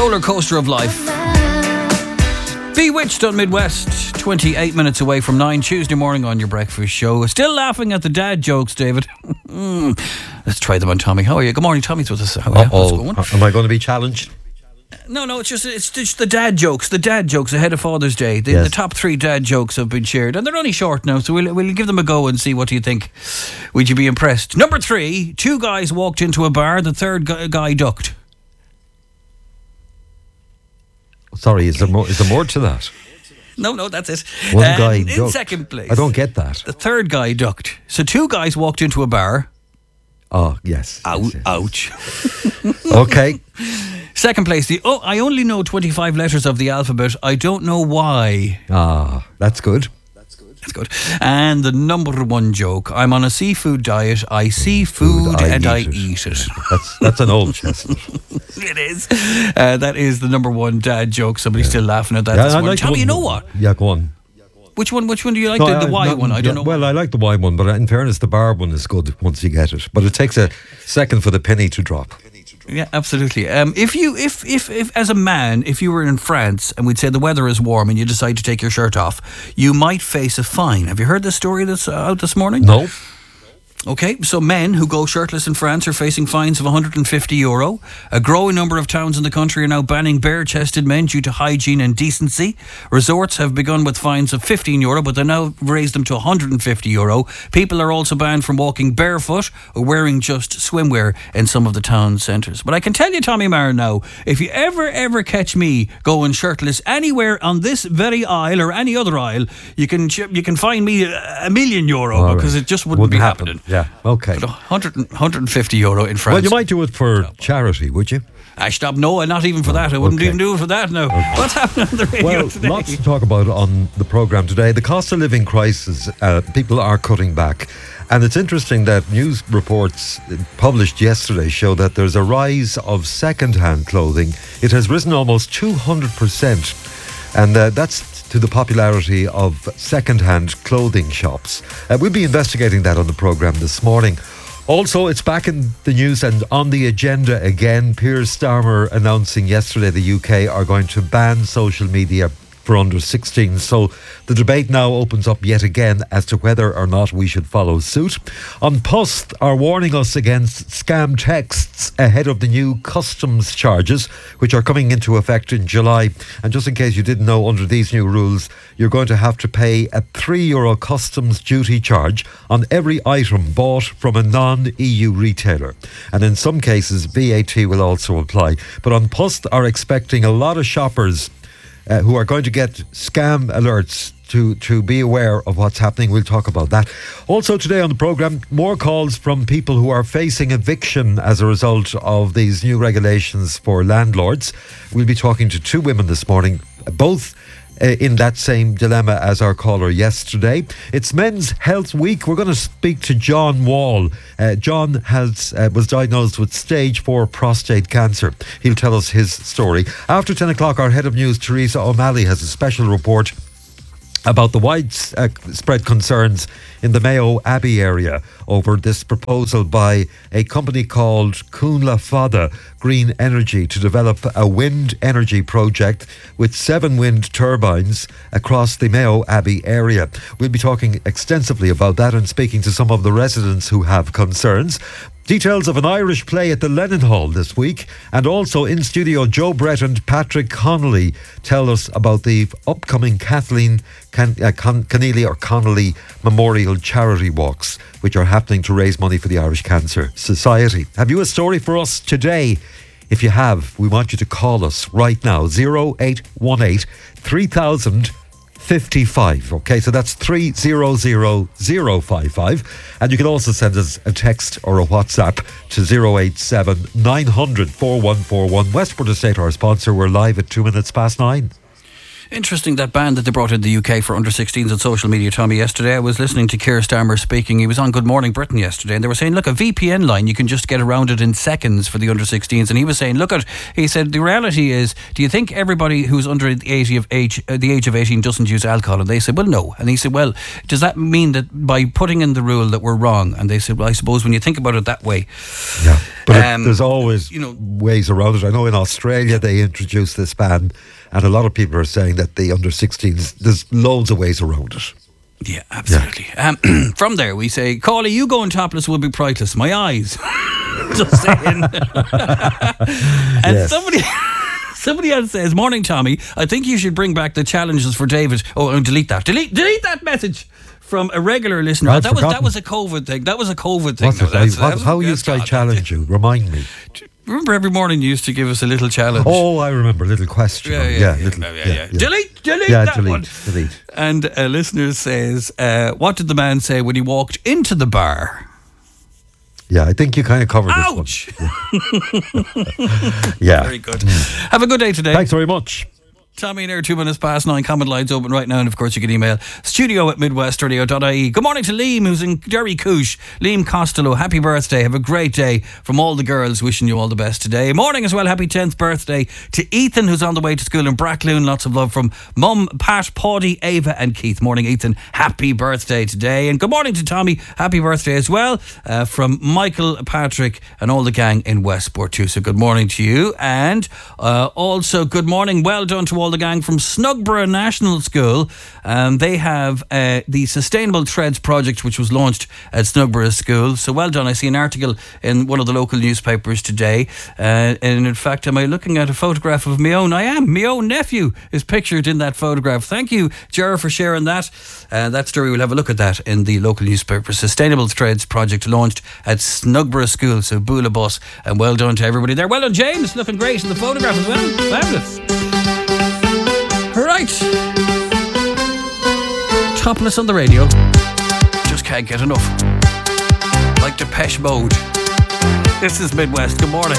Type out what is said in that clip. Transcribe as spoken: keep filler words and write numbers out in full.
roller coaster of life. Bewitched on Midwest, twenty-eight minutes away from nine, Tuesday morning on your breakfast show. Still laughing at the dad jokes, David. Let's try them on Tommy. How are you? Good morning, Tommy's with us. How are you? How's it going? Am I going to be challenged? No, no, it's just it's just the dad jokes. The dad jokes ahead of Father's Day. The, Yes. the top three dad jokes have been shared, and they're only short now, so we'll we'll give them a go and see what you think. Would you be impressed? Number three: two guys walked into a bar. The third gu- guy ducked. Sorry, is there more, is there more to that? No, no, that's it. One Um, guy in ducked. second place. I don't get that. The third guy ducked. So two guys walked into a bar. Oh, yes. Ow, yes, yes. ouch. Okay. Second place. The oh, I only know twenty-five letters of the alphabet. I don't know why. Ah, that's good. That's good. And the number one joke: I'm on a seafood diet. I see food, Food, I and eat I it. eat it. That's that's an old chestnut. It is. Uh, that is the number one dad joke. Somebody's still laughing at that. Yeah, this I morning. like Tommy, the you one- know what? Yeah, go on. Which one? Which one do you like? No, the the I- Y not- one. I don't yeah, know. Well, I like the Y one, but in fairness, the bar one is good once you get it. But it takes a second for the penny to drop. Yeah, absolutely. Um, if you, if, if, if, as a man, if you were in France and we'd say the weather is warm and you decide to take your shirt off, you might face a fine. Have you heard this story that's uh, out this morning? No. Okay, so men who go shirtless in France are facing fines of one hundred fifty euro. A growing number of towns in the country are now banning bare-chested men due to hygiene and decency. Resorts have begun with fines of fifteen euro, but they now raised them to one hundred fifty euro. People are also banned from walking barefoot or wearing just swimwear in some of the town centres. But I can tell you, Tommy Marin, now, if you ever, ever catch me going shirtless anywhere on this very aisle or any other aisle, you can you can find me a, a million euro All because right. it just wouldn't, Wouldn't be happen. happening. Yeah, okay. But one hundred, one hundred fifty euro in France. Well, you might do it for charity, would you? I stop. No, not even for that. I wouldn't okay. even do it for that now. What's happening on the radio Well, today? lots to talk about on the programme today. The cost of living crisis, uh, people are cutting back. And it's interesting that news reports published yesterday show that there's a rise of second-hand clothing. It has risen almost two hundred percent. And uh, that's to the popularity of second-hand clothing shops. Uh, we'll be investigating that on the programme this morning. Also, it's back in the news and on the agenda again. Piers Starmer announcing yesterday the U K are going to ban social media for under sixteen. So the debate now opens up yet again as to whether or not we should follow suit. An Post are warning us against scam texts ahead of the new customs charges, which are coming into effect in July. And just in case you didn't know, under these new rules, you're going to have to pay a three euro customs duty charge on every item bought from a non-E U retailer. And in some cases, V A T will also apply. But An Post are expecting a lot of shoppers Uh, who are going to get scam alerts to, to be aware of what's happening. We'll talk about that. Also today on the programme, more calls from people who are facing eviction as a result of these new regulations for landlords. We'll be talking to two women this morning, both uh, in that same dilemma as our caller yesterday. It's Men's Health Week. We're going to speak to John Wall. Uh, John has uh, was diagnosed with stage four prostate cancer. He'll tell us his story. After ten o'clock, our head of news, Teresa O'Malley, has a special report about the widespread concerns in the Mayo Abbey area over this proposal by a company called Cúnla Fada Green Energy to develop a wind energy project with seven wind turbines across the Mayo Abbey area. We'll be talking extensively about that and speaking to some of the residents who have concerns. Details of an Irish play at the Lennon Hall this week, and also in studio Joe Brett and Patrick Connolly tell us about the upcoming Kathleen Can- uh, Con- Keneally or Connolly Memorial Charity Walks, which are happening to raise money for the Irish Cancer Society. Have you a story for us today? If you have, we want you to call us right now, zero eight one eight three thousand fifty-five. Okay, so that's three zero zero zero five five. And you can also send us a text or a WhatsApp to zero eight seven nine hundred four one four one. Westport Estate, our sponsor. We're live at two minutes past nine. Interesting, that ban that they brought in the U K for under sixteens on social media, Tommy. Yesterday I was listening to Keir Starmer speaking. He was on Good Morning Britain yesterday, and they were saying, look, a V P N line, you can just get around it in seconds for the under sixteens. And he was saying, look at, he said, the reality is, do you think everybody who's under the age of age, uh, the age of eighteen doesn't use alcohol? And they said, well, no. And he said, well, does that mean that by putting in the rule that we're wrong? And they said, well, I suppose when you think about it that way, Yeah. But Um, it, there's always you know- ways around it. I know in Australia they introduced this ban, and a lot of people are saying that the under sixteens, there's loads of ways around it. Yeah, absolutely. Um, from there, we say, Cauley, you going topless will be priceless. My eyes. Just saying. And Yes. somebody... Somebody else says, morning, Tommy. I think you should bring back the challenges for David. Oh, and delete that. Delete delete that message from a regular listener. I'd that was that forgotten. was a COVID thing. That was a COVID thing. What's No, it? that's- How- that's- how that's used I God, challenge you? Remind me. Remember every morning you used to give us a little challenge. Oh, I remember. Little question. Yeah, yeah, yeah, little, yeah, yeah, yeah. Delete, delete Yeah, that delete, one. delete. And a listener says, uh, what did the man say when he walked into the bar? Yeah, I think you kind of covered Ouch! this one. Yeah. Very good. Have a good day today. Thanks very much. Tommy and Air, two minutes past nine. Comment lines open right now. And of course, you can email studio at midwestradio dot I E. Good morning to Liam, who's in Derry Coosh. Liam Costello, happy birthday. Have a great day from all the girls. Wishing you all the best today. Morning as well. Happy tenth birthday to Ethan, who's on the way to school in Brackloon. Lots of love from Mum, Pat, Paddy, Ava, and Keith. Morning, Ethan. Happy birthday today. And good morning to Tommy. Happy birthday as well uh, from Michael, Patrick, and all the gang in Westport too. So good morning to you. And uh, also good morning. Well done to all the gang from Snugborough National School. Um, they have uh, the Sustainable Threads project, which was launched at Snugborough School. So well done. I see an article in one of the local newspapers today. Uh, and in fact, am I looking at a photograph of my own? I am. My own nephew is pictured in that photograph. Thank you, Ger, for sharing that. Uh, that story, we'll have a look at that in the local newspaper. Sustainable Threads project launched at Snugborough School. So boola bus. And well done to everybody there. Well done, James. Looking great in the photograph as well. Fabulous. Right. Topless on the radio. Just can't get enough. Like Depeche Mode. This is Midwest. Good morning.